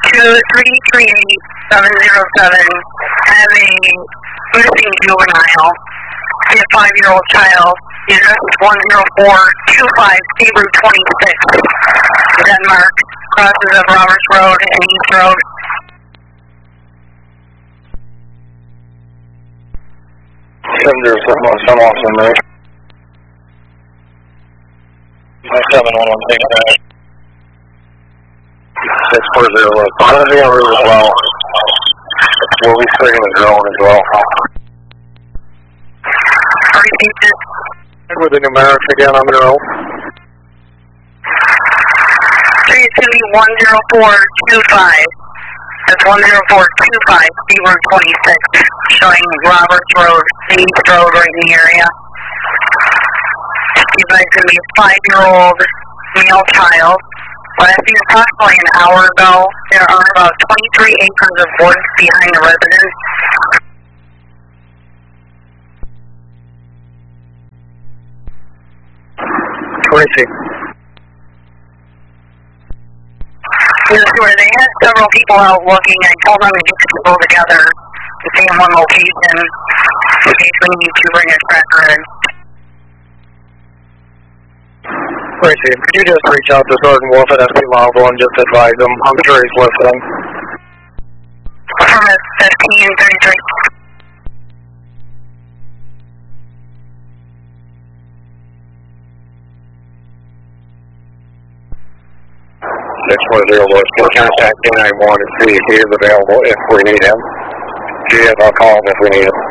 2338707 have a missing juvenile, a 5-year-old child. The address is 10425 Sea Route 26, Denmark, crosses of Roberts Road and East Road. There's some Austin there. 711 taking that. 640 look. I'm going to be on route as well. We'll be swinging the drone as well. With the numerics again on the roll. 3210425. That's 10425 Sea Route 26, showing Roberts Road, East Road right in the area. You guys going to be a 5-year-old male child. Last seen approximately an hour ago. There are about 23 acres of woods behind the residence. Where they had several people out looking. I told them to get people together to stay in one location in case we need to bring a tracker in. Tracy, could you just reach out to Sergeant Wolf at SP Marvel and just advise him? I'm sure he's listening. From 1533. 610 Lewis, we'll contact 911 and see if he is available if we need him. He is, I'll call him if we need him.